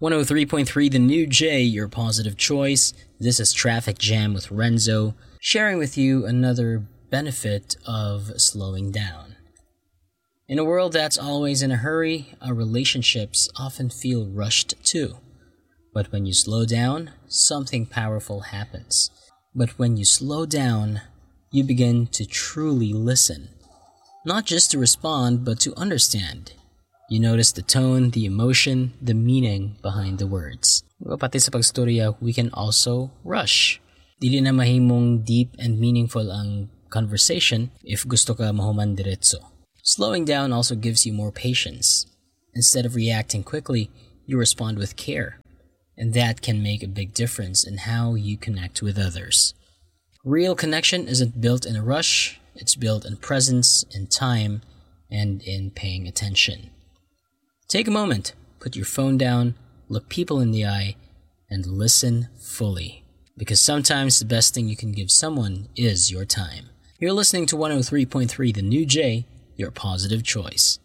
103.3 The New J, your positive choice. This is Traffic Jam with Renzo, sharing with you another benefit of slowing down. In a world that's always in a hurry, our relationships often feel rushed too. But when you slow down, something powerful happens. But when you slow down, you begin to truly listen. Not just to respond, but to understand. You notice the tone, the emotion, the meaning behind the words. Pati sa pagstorya, we can also rush. Dili na mahimong deep and meaningful ang conversation if gusto ka mahuman diretso. Slowing down also gives you more patience. Instead of reacting quickly, you respond with care. And that can make a big difference in how you connect with others. Real connection isn't built in a rush, it's built in presence, in time, and in paying attention. Take a moment, put your phone down, look people in the eye, and listen fully. Because sometimes the best thing you can give someone is your time. You're listening to 103.3 The New J, your positive choice.